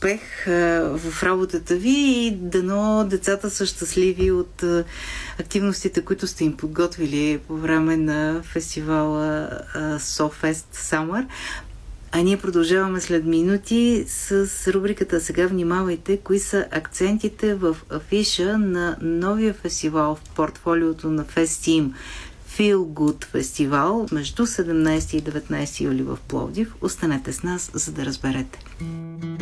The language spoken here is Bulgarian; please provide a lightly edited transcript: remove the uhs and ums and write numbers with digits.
успех в работата ви и дано децата са щастливи от активностите, които сте им подготвили по време на фестивала SoFest Summer. А ние продължаваме след минути с рубриката "Сега внимавайте", кои са акцентите в афиша на новия фестивал в портфолиото на FestTeam Feel Good фестивал между 17 и 19 юли в Пловдив. Останете с нас, за да разберете.